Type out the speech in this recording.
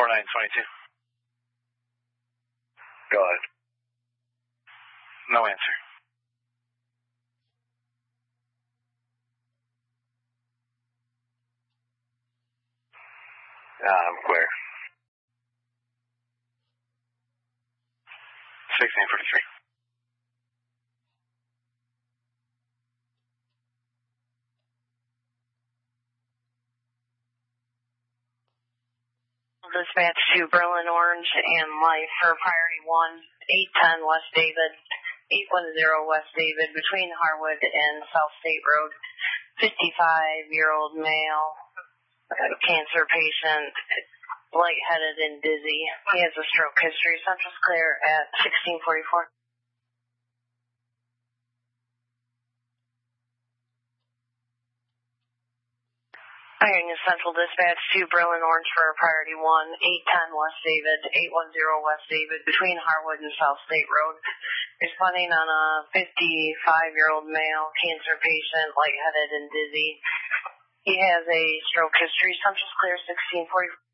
4922. Go ahead. No answer. I'm clear. 1643. Dispatch to Berlin Orange and Life for priority 1, 810 West David, 810 West David, between Harwood and South State Road. 55-year-old male, cancer patient, lightheaded and dizzy. He has a stroke history. Central's clear at 1644. Union Central Dispatch to Berlin Orange for priority 1, 810 West David, 810 West David, between Harwood and South State Road. Responding on a 55-year-old male, cancer patient, lightheaded and dizzy. He has a stroke history. Central's clear, 1644.